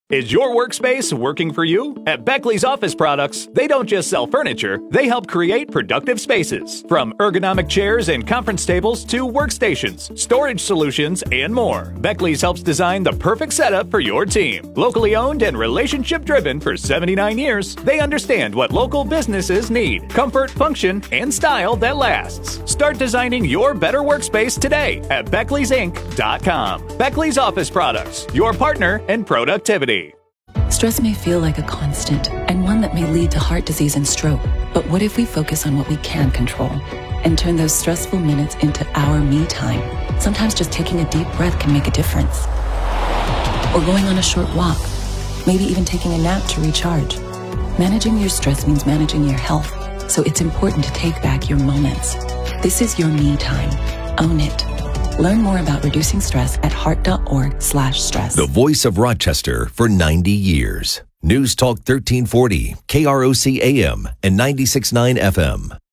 Is your workspace working for you? At Beckley's Office Products, they don't just sell furniture, they help create productive spaces. From ergonomic chairs and conference tables to workstations, storage solutions, and more. Beckley's helps design the perfect setup for your team. Locally owned and relationship-driven for 79 years, they understand what local businesses need. Comfort, function, and style that lasts. Start designing your better workspace today at Beckley'sInc.com. Beckley's Office Products, your partner in productivity. Stress may feel like a constant and one that may lead to heart disease and stroke. But what if we focus on what we can control and turn those stressful minutes into our me time? Sometimes just taking a deep breath can make a difference. Or going on a short walk, maybe even taking a nap to recharge. Managing your stress means managing your health, so it's important to take back your moments. This is your me time. Own it. Learn more about reducing stress at heart.org/stress. The voice of Rochester for 90 years. News Talk 1340, KROC AM and 96.9 FM.